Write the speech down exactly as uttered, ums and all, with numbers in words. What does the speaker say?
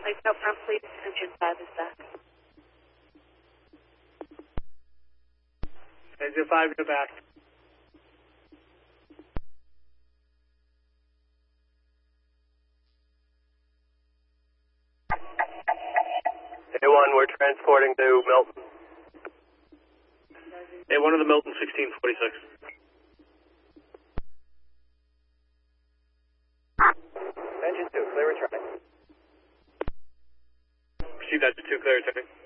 Lake out front, please. Engine five is back. Engine five, go back. A one, we're transporting to Milton. A one of the Milton, sixteen forty-six. Engine two, clear returning. Proceed that to two, clear returning.